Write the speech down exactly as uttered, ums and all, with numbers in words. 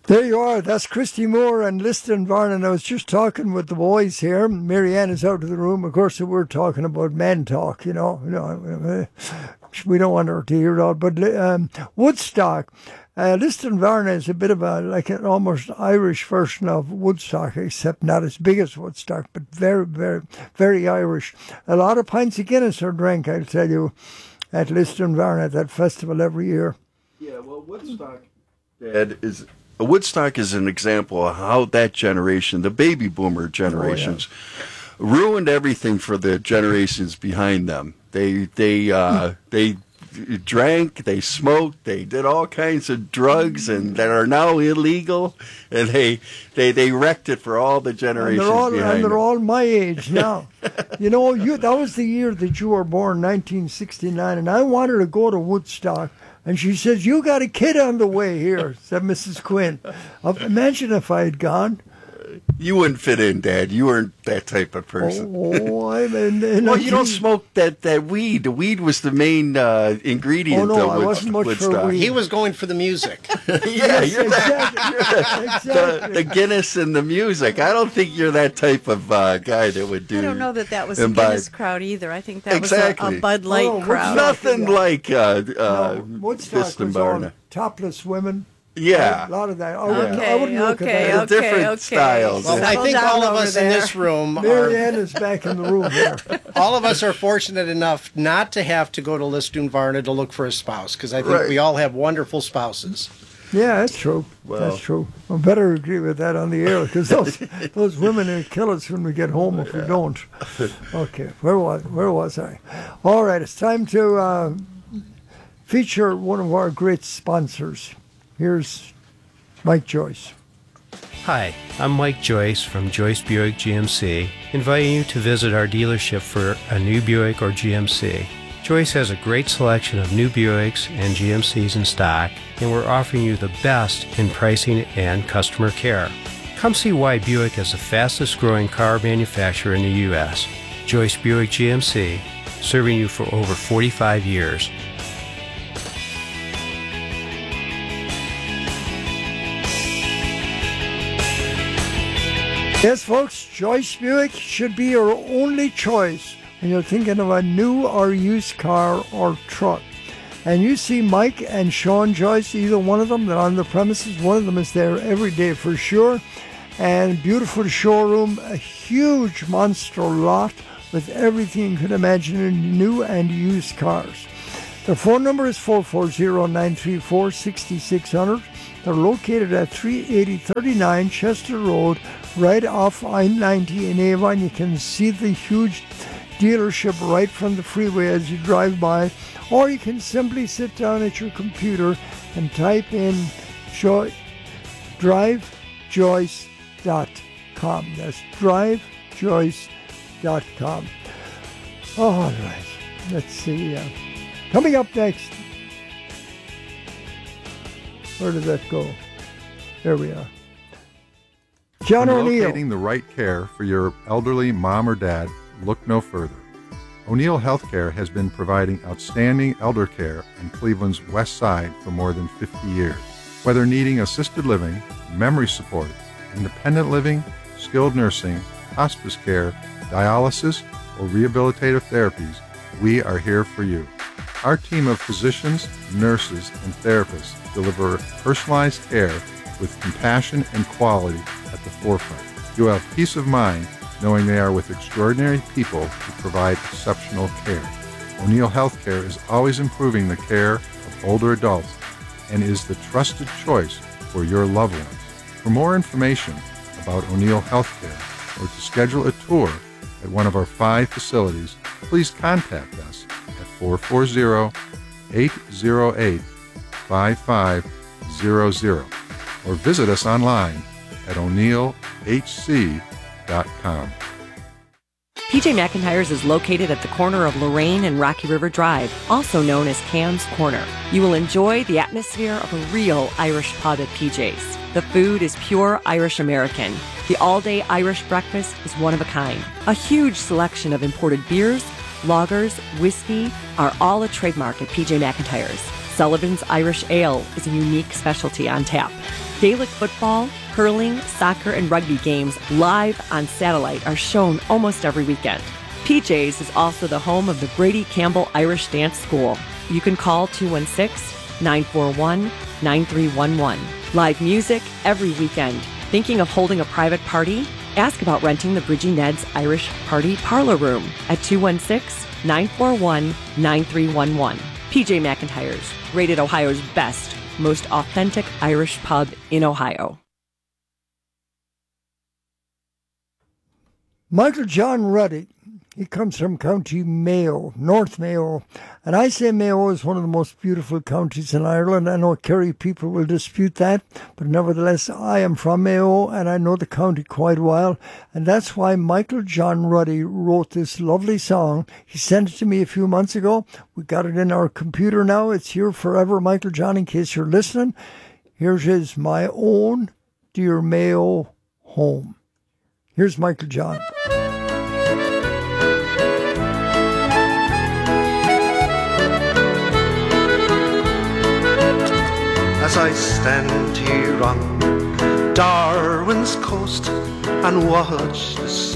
There you are. That's Christy Moore and Liston Varnon. I was just talking with the boys here. Marianne is out of the room. Of course, we're talking about man talk, you know. You know we don't want her to hear it all. But um, Woodstock, uh, Liston Varnon is a bit of a, like an almost Irish version of Woodstock, except not as big as Woodstock, but very, very, very Irish. A lot of pints of Guinness are drank, I'll tell you, at Liston Varnon, at that festival every year. Yeah, well, Woodstock, Dad, is... Woodstock is an example of how that generation, the baby boomer generations, oh, yeah. ruined everything for the generations behind them. They they uh, they drank, they smoked, they did all kinds of drugs and that are now illegal, and they they, they wrecked it for all the generations and they're all, behind and they're them. all my age now. You know, you that was the year that you were born, nineteen sixty-nine, and I wanted to go to Woodstock. And she says, "You got a kid on the way here," said Missus Quinn. Uh, imagine if I had gone. You wouldn't fit in, Dad. You weren't that type of person. Oh, I'm in, in well, you don't smoke that, that weed. The weed was the main uh, ingredient. Oh, no, of I wasn't much Woodstock. for weed. He was going for the music. yeah, yes, you're exactly. that, you're that, exactly. the, the Guinness and the music. I don't think you're that type of uh, guy that would do. I don't know that that was imbibe. a Guinness crowd either. I think that exactly. was a, a Bud Light oh, crowd. Nothing like uh, uh, no, Woodstock was all topless women. Yeah. A lot of that. I okay, wouldn't, I wouldn't look okay, at that. okay, different okay. styles. Well, I think all of us in this room are, Marianne is back in the room here. all of us are fortunate enough not to have to go to Lisdoon Varna to look for a spouse, because I think right. we all have wonderful spouses. Yeah, that's true. Well, that's true. I better agree with that on the air, because those those women will kill us when we get home if we don't. Okay, where was where was I? All right, it's time to uh, feature one of our great sponsors. Here's Mike Joyce. Hi, I'm Mike Joyce from Joyce Buick G M C, inviting you to visit our dealership for a new Buick or G M C. Joyce has a great selection of new Buicks and G M Cs in stock, and we're offering you the best in pricing and customer care. Come see why Buick is the fastest growing car manufacturer in the U S Joyce Buick G M C, serving you for over forty-five years. Yes, folks, Joyce Buick should be your only choice when you're thinking of a new or used car or truck. And you see Mike and Sean Joyce, either one of them, they're on the premises. One of them is there every day for sure. And beautiful showroom, a huge monster lot with everything you could imagine in new and used cars. Their phone number is four four zero, nine three four, six six zero zero. They're located at three eighty thirty-nine Chester Road, right off I ninety in Avon. You can see the huge dealership right from the freeway as you drive by, or you can simply sit down at your computer and type in jo- drive joyce dot com. That's drive joyce dot com. All right, let's see. Uh, coming up next. Where did that go? There we are. John when O'Neill. Locating the right care for your elderly mom or dad, look no further. O'Neill Healthcare has been providing outstanding elder care in Cleveland's West Side for more than fifty years. Whether needing assisted living, memory support, independent living, skilled nursing, hospice care, dialysis, or rehabilitative therapies, we are here for you. Our team of physicians, nurses, and therapists deliver personalized care with compassion and quality at the forefront. You have peace of mind knowing they are with extraordinary people who provide exceptional care. O'Neill Healthcare is always improving the care of older adults and is the trusted choice for your loved ones. For more information about O'Neill Healthcare or to schedule a tour at one of our five facilities, please contact us at four four zero, eight zero eight, five five zero zero or visit us online at o'neill h c dot com. P J McIntyre's is located at the corner of Lorraine and Rocky River Drive, also known as Cam's Corner. You will enjoy the atmosphere of a real Irish pub at P J's. The food is pure Irish American. The all-day Irish breakfast is one of a kind. A huge selection of imported beers, lagers, whiskey are all a trademark at P J McIntyre's. Sullivan's Irish Ale is a unique specialty on tap. Gaelic football, hurling, soccer, and rugby games live on satellite are shown almost every weekend. P J's is also the home of the Brady Campbell Irish Dance School. You can call two one six, nine four one, nine three one one. Live music every weekend. Thinking of holding a private party? Ask about renting the Bridgie Ned's Irish Party Parlor Room at two one six, nine four one, nine three one one. P J McIntyre's, rated Ohio's best, most authentic Irish pub in Ohio. Michael John Ruddy, he comes from County Mayo, North Mayo. And I say Mayo is one of the most beautiful counties in Ireland. I know Kerry people will dispute that, but nevertheless, I am from Mayo and I know the county quite well. And that's why Michael John Ruddy wrote this lovely song. He sent it to me a few months ago. We got it in our computer now. It's here forever, Michael John, in case you're listening. Here's his My Own Dear Mayo Home. Here's Michael John. As I stand here on Darwin's coast and watch the